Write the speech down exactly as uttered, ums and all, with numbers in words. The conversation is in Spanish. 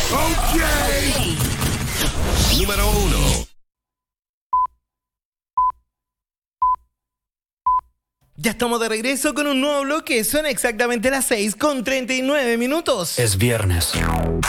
Okay. Número uno. Ya estamos de regreso con un nuevo bloque. Son exactamente las seis con treinta y nueve minutos. Es viernes.